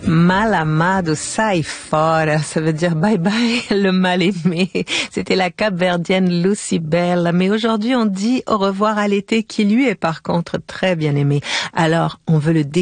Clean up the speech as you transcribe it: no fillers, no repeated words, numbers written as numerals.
Mal amado, sai fora, ça veut dire bye bye le mal aimé. C'était la capverdienne Lucy Bell. Mais aujourd'hui, on dit au revoir à l'été qui lui est par contre très bien aimé. Alors, on veut le